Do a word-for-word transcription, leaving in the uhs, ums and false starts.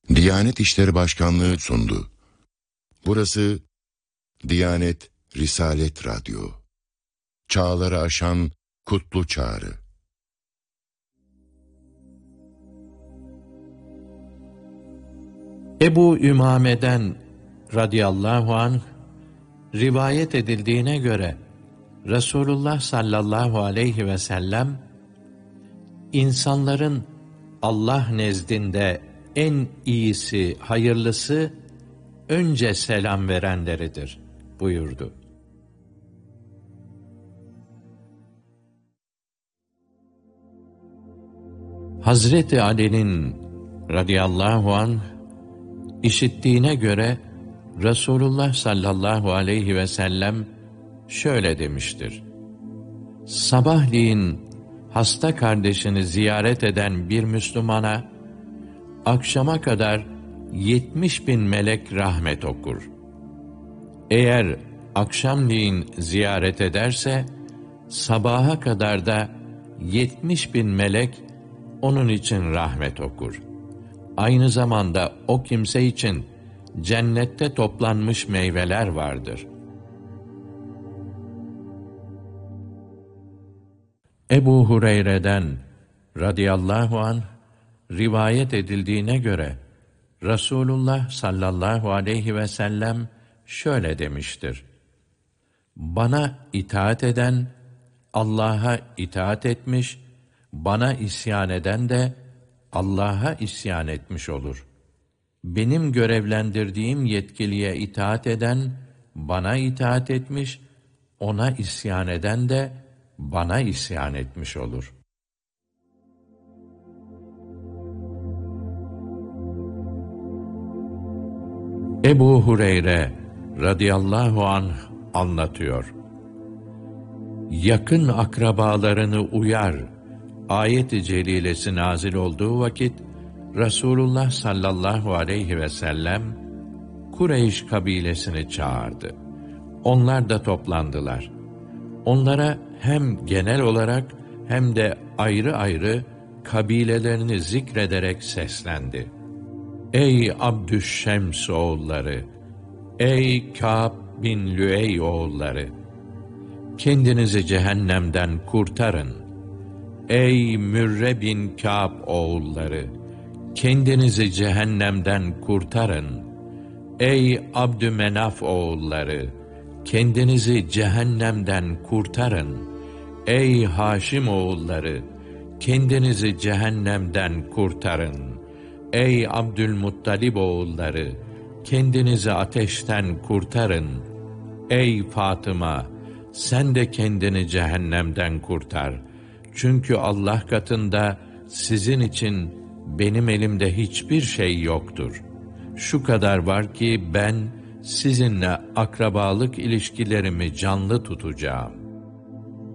Diyanet İşleri Başkanlığı sundu. Burası Diyanet Risalet Radyo. Çağları aşan kutlu çağrı. Ebu Ümame'den radıyallahu anh rivayet edildiğine göre Resulullah sallallahu aleyhi ve sellem insanların Allah nezdinde en iyisi, hayırlısı önce selam verenleridir buyurdu. Hazreti Ali'nin radıyallahu anh işittiğine göre Resulullah sallallahu aleyhi ve sellem şöyle demiştir: sabahleyin hasta kardeşini ziyaret eden bir Müslümana akşama kadar yetmiş bin melek rahmet okur. Eğer akşamleyin ziyaret ederse sabaha kadar da yetmiş bin melek onun için rahmet okur. Aynı zamanda o kimse için cennette toplanmış meyveler vardır. Ebu Hureyre'den radıyallahu anh rivayet edildiğine göre Resulullah sallallahu aleyhi ve sellem şöyle demiştir: bana itaat eden Allah'a itaat etmiş, bana isyan eden de Allah'a isyan etmiş olur. Benim görevlendirdiğim yetkiliye itaat eden bana itaat etmiş, ona isyan eden de bana isyan etmiş olur. Ebu Hureyre radıyallahu anh anlatıyor: yakın akrabalarını uyar ayet-i celilesi nazil olduğu vakit Resulullah sallallahu aleyhi ve sellem Kureyş kabilesini çağırdı. Onlar da toplandılar. Onlara hem genel olarak hem de ayrı ayrı kabilelerini zikrederek seslendi. Ey Abdüşşems oğulları! Ey Kâb bin Lüey oğulları! Kendinizi cehennemden kurtarın. Ey Mürre bin Kâb oğulları! Kendinizi cehennemden kurtarın. Ey Abdümenaf oğulları! Kendinizi cehennemden kurtarın. Ey Haşim oğulları! Kendinizi cehennemden kurtarın. Ey Abdülmuttalib oğulları! Kendinizi ateşten kurtarın. Ey Fatıma! Sen de kendini cehennemden kurtar. Çünkü Allah katında sizin için benim elimde hiçbir şey yoktur. Şu kadar var ki ben sizinle akrabalık ilişkilerimi canlı tutacağım.